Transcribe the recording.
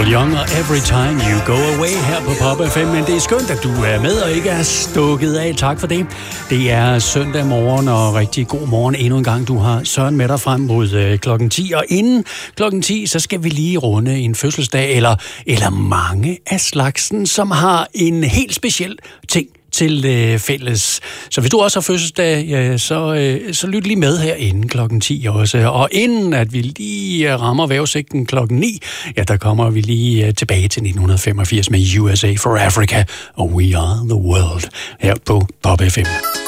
Paul Young og Every Time You Go Away her på Pop FM. Men det er skønt, at du er med og ikke er stukket af. Tak for det. Det er søndag morgen, og rigtig god morgen endnu en gang. Du har Søren med dig frem mod klokken 10. Og inden klokken 10, så skal vi lige runde en fødselsdag, eller mange af slagsen, som har en helt speciel ting til fælles. Så hvis du også har fødselsdag, så lyt lige med her inden klokken 10 også. Og inden at vi lige rammer vejrudsigten klokken 9, ja, der kommer vi lige tilbage til 1985 med USA for Africa og We Are the World her på Pop FM.